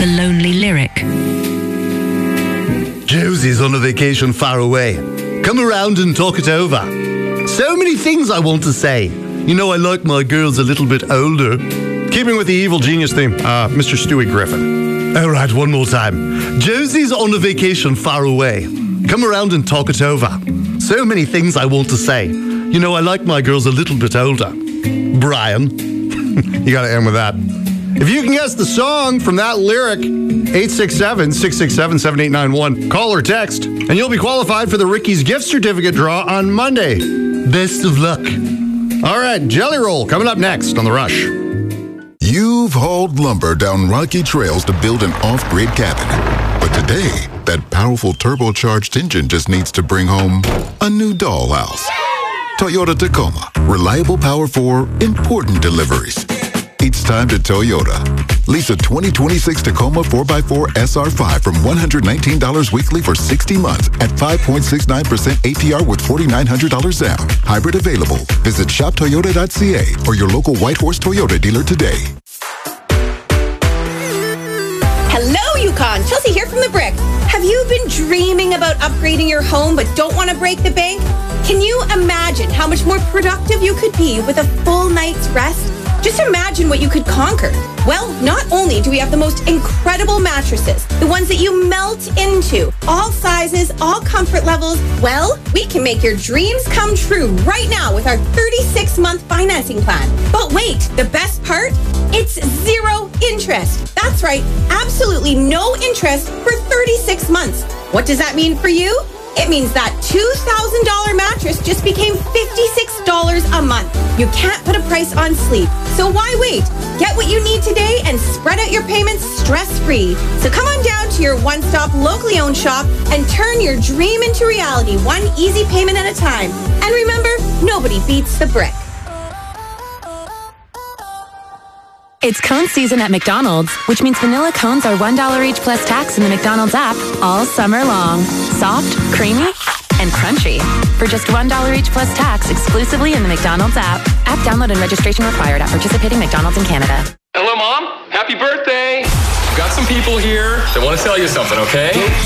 The Lonely Lyric. Josie's on a vacation far away. Come around and talk it over. So many things I want to say. You know, I like my girls a little bit older. Keeping with the evil genius theme, Mr. Stewie Griffin. All right, one more time. Josie's on a vacation far away. Come around and talk it over. So many things I want to say. You know, I like my girls a little bit older. Brian. You gotta end with that. If you can guess the song from that lyric, 867-667-7891. Call or text, and you'll be qualified for the Ricky's gift certificate draw on Monday. Best of luck. All right, Jelly Roll coming up next on The Rush. You've hauled lumber down rocky trails to build an off-grid cabin. But today, that powerful turbocharged engine just needs to bring home a new dollhouse. Toyota Tacoma. Reliable power for important deliveries. It's time to Toyota. Lease a 2026 Tacoma 4x4 SR5 from $119 weekly for 60 months at 5.69% APR with $4,900 down. Hybrid available. Visit shoptoyota.ca or your local Whitehorse Toyota dealer today. Hello, Yukon. Chelsea here from The Brick. Have you been dreaming about upgrading your home but don't want to break the bank? Can you imagine how much more productive you could be with a full night's rest? Just imagine what you could conquer. Well, not only do we have the most incredible mattresses, the ones that you melt into, all sizes, all comfort levels, well, we can make your dreams come true right now with our 36-month financing plan. But wait, the best part? It's 0 interest. That's right, absolutely no interest for 36 months. What does that mean for you? It means that $2,000 mattress just became $56 a month. You can't put a price on sleep. So why wait? Get what you need today and spread out your payments stress-free. So come on down to your one-stop locally owned shop and turn your dream into reality, one easy payment at a time. And remember, nobody beats The Brick. It's cone season at McDonald's, which means vanilla cones are $1 each plus tax in the McDonald's app all summer long. Soft, creamy, and crunchy. For just $1 each plus tax exclusively in the McDonald's app. App download and registration required at participating McDonald's in Canada. Hello, Mom. Happy birthday. I've got some people here that want to tell you something, okay?